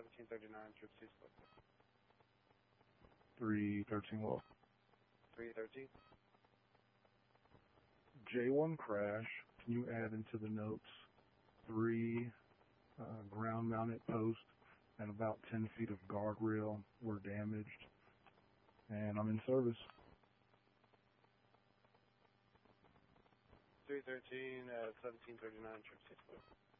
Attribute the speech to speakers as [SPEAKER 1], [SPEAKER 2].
[SPEAKER 1] 1739, trip C-split.
[SPEAKER 2] 313 Wolf.
[SPEAKER 1] 313.
[SPEAKER 2] J1 crash. Can you add into the notes 3 ground-mounted posts and about 10 feet of guardrail were damaged, and I'm in service.
[SPEAKER 1] 313, 1739, trip C-split.